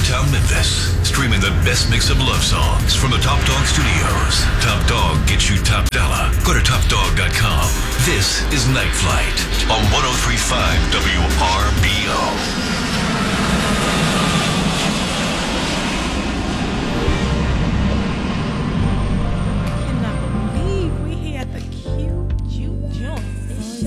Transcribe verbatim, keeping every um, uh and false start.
Downtown Memphis. Streaming the best mix of love songs from the Top Dog Studios. Top Dog gets you top dollar. Go to top dog dot com. This is Night Flight on one oh three point five W R